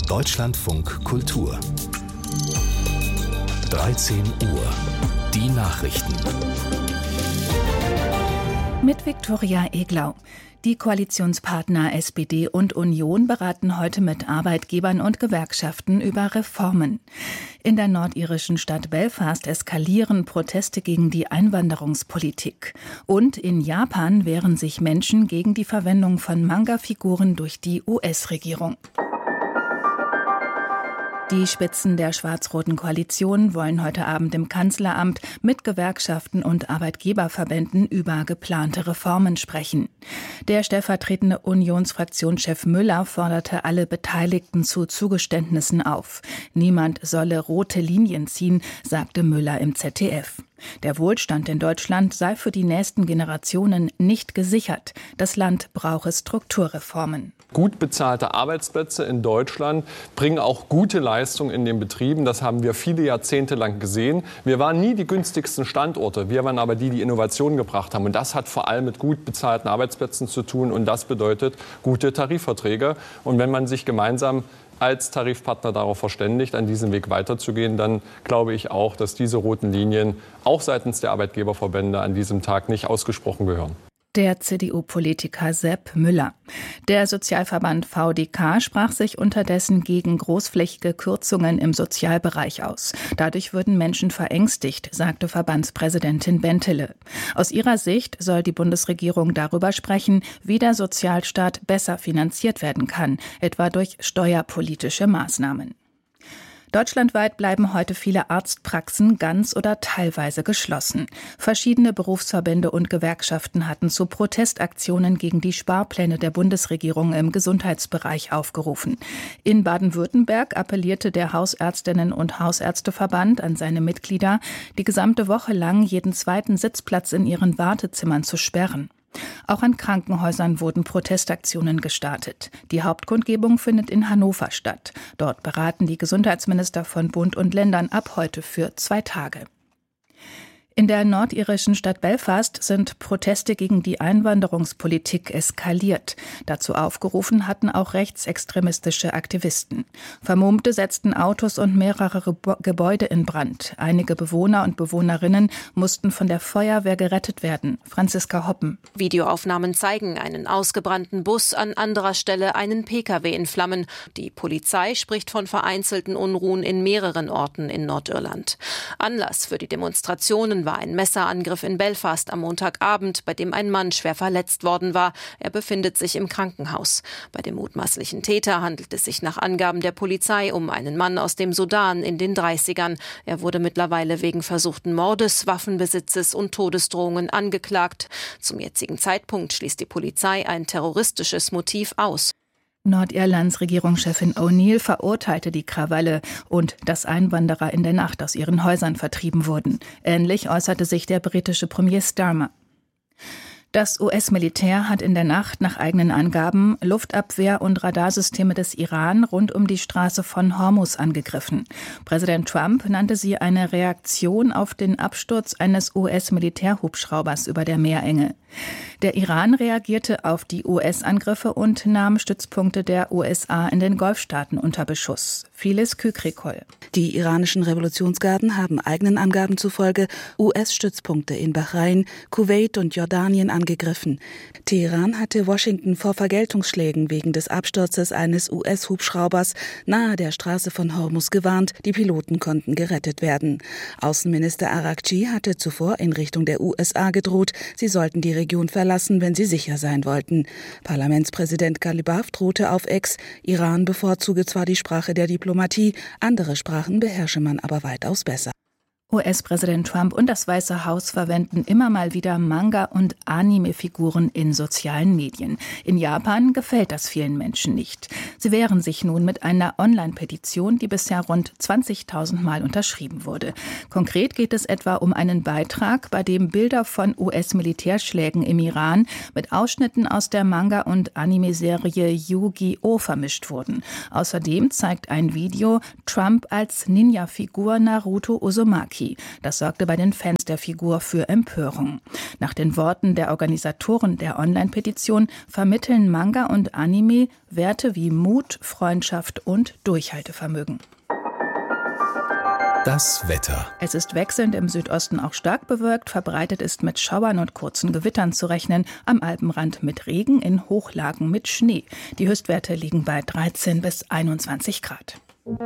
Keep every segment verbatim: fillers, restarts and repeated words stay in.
Deutschlandfunk Kultur. dreizehn Uhr. Die Nachrichten. Mit Viktoria Eglau. Die Koalitionspartner S P D und Union beraten heute mit Arbeitgebern und Gewerkschaften über Reformen. In der nordirischen Stadt Belfast eskalieren Proteste gegen die Einwanderungspolitik. Und in Japan wehren sich Menschen gegen die Verwendung von Manga-Figuren durch die U S-Regierung. Die Spitzen der schwarz-roten Koalition wollen heute Abend im Kanzleramt mit Gewerkschaften und Arbeitgeberverbänden über geplante Reformen sprechen. Der stellvertretende Unionsfraktionschef Müller forderte alle Beteiligten zu Zugeständnissen auf. Niemand solle rote Linien ziehen, sagte Müller im Z D F. Der Wohlstand in Deutschland sei für die nächsten Generationen nicht gesichert. Das Land brauche Strukturreformen. Gut bezahlte Arbeitsplätze in Deutschland bringen auch gute Leistung in den Betrieben. Das haben wir viele Jahrzehnte lang gesehen. Wir waren nie die günstigsten Standorte. Wir waren aber die, die Innovationen gebracht haben. Und das hat vor allem mit gut bezahlten Arbeitsplätzen zu tun. Und das bedeutet gute Tarifverträge. Und wenn man sich gemeinsam als Tarifpartner darauf verständigt, an diesem Weg weiterzugehen, dann glaube ich auch, dass diese roten Linien auch seitens der Arbeitgeberverbände an diesem Tag nicht ausgesprochen gehören. Der C D U-Politiker Sepp Müller. Der Sozialverband V D K sprach sich unterdessen gegen großflächige Kürzungen im Sozialbereich aus. Dadurch würden Menschen verängstigt, sagte Verbandspräsidentin Bentele. Aus ihrer Sicht soll die Bundesregierung darüber sprechen, wie der Sozialstaat besser finanziert werden kann, etwa durch steuerpolitische Maßnahmen. Deutschlandweit bleiben heute viele Arztpraxen ganz oder teilweise geschlossen. Verschiedene Berufsverbände und Gewerkschaften hatten zu Protestaktionen gegen die Sparpläne der Bundesregierung im Gesundheitsbereich aufgerufen. In Baden-Württemberg appellierte der Hausärztinnen- und Hausärzteverband an seine Mitglieder, die gesamte Woche lang jeden zweiten Sitzplatz in ihren Wartezimmern zu sperren. Auch an Krankenhäusern wurden Protestaktionen gestartet. Die Hauptkundgebung findet in Hannover statt. Dort beraten die Gesundheitsminister von Bund und Ländern ab heute für zwei Tage. In der nordirischen Stadt Belfast sind Proteste gegen die Einwanderungspolitik eskaliert. Dazu aufgerufen hatten auch rechtsextremistische Aktivisten. Vermummte setzten Autos und mehrere Gebäude in Brand. Einige Bewohner und Bewohnerinnen mussten von der Feuerwehr gerettet werden. Franziska Hoppen. Videoaufnahmen zeigen einen ausgebrannten Bus, an anderer Stelle einen P K W in Flammen. Die Polizei spricht von vereinzelten Unruhen in mehreren Orten in Nordirland. Anlass für die Demonstrationen war ein Messerangriff in Belfast am Montagabend, bei dem ein Mann schwer verletzt worden war. Er befindet sich im Krankenhaus. Bei dem mutmaßlichen Täter handelt es sich nach Angaben der Polizei um einen Mann aus dem Sudan in den dreißigern. Er wurde mittlerweile wegen versuchten Mordes, Waffenbesitzes und Todesdrohungen angeklagt. Zum jetzigen Zeitpunkt schließt die Polizei ein terroristisches Motiv aus. Nordirlands Regierungschefin O'Neill verurteilte die Krawalle und dass Einwanderer in der Nacht aus ihren Häusern vertrieben wurden. Ähnlich äußerte sich der britische Premier Starmer. Das U S-Militär hat in der Nacht nach eigenen Angaben Luftabwehr- und Radarsysteme des Iran rund um die Straße von Hormuz angegriffen. Präsident Trump nannte sie eine Reaktion auf den Absturz eines U S-Militärhubschraubers über der Meerenge. Der Iran reagierte auf die U S-Angriffe und nahm Stützpunkte der U S A in den Golfstaaten unter Beschuss. Phyllis Kükrikol. Die iranischen Revolutionsgarden haben eigenen Angaben zufolge U S-Stützpunkte in Bahrain, Kuwait und Jordanien angegriffen. Teheran hatte Washington vor Vergeltungsschlägen wegen des Absturzes eines U S-Hubschraubers nahe der Straße von Hormuz gewarnt. Die Piloten konnten gerettet werden. Außenminister Araghchi hatte zuvor in Richtung der U S A gedroht, sie sollten die Region verlassen, wenn sie sicher sein wollten. Parlamentspräsident Ghalibaf drohte auf Ex, Iran bevorzuge zwar die Sprache der Diplomatie, andere Sprachen beherrsche man aber weitaus besser. U S-Präsident Trump und das Weiße Haus verwenden immer mal wieder Manga- und Anime-Figuren in sozialen Medien. In Japan gefällt das vielen Menschen nicht. Sie wehren sich nun mit einer Online-Petition, die bisher rund zwanzigtausend Mal unterschrieben wurde. Konkret geht es etwa um einen Beitrag, bei dem Bilder von U S-Militärschlägen im Iran mit Ausschnitten aus der Manga- und Anime-Serie Yu-Gi-Oh! Vermischt wurden. Außerdem zeigt ein Video Trump als Ninja-Figur Naruto Uzumaki. Maki. Das sorgte bei den Fans der Figur für Empörung. Nach den Worten der Organisatoren der Online-Petition vermitteln Manga und Anime Werte wie Mut, Freundschaft und Durchhaltevermögen. Das Wetter. Es ist wechselnd im Südosten auch stark bewölkt, verbreitet ist mit Schauern und kurzen Gewittern zu rechnen, am Alpenrand mit Regen, in Hochlagen mit Schnee. Die Höchstwerte liegen bei dreizehn bis einundzwanzig Grad.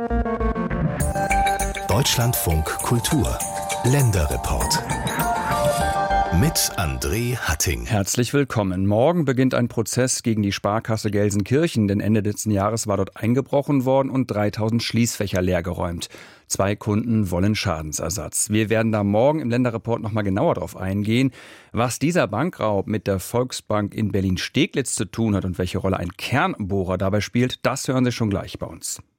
Deutschlandfunk Kultur. Länderreport. Mit André Hatting. Herzlich willkommen. Morgen beginnt ein Prozess gegen die Sparkasse Gelsenkirchen, denn Ende letzten Jahres war dort eingebrochen worden und dreitausend Schließfächer leergeräumt. Zwei Kunden wollen Schadensersatz. Wir werden da morgen im Länderreport noch mal genauer drauf eingehen, was dieser Bankraub mit der Volksbank in Berlin-Steglitz zu tun hat und welche Rolle ein Kernbohrer dabei spielt. Das hören Sie schon gleich bei uns.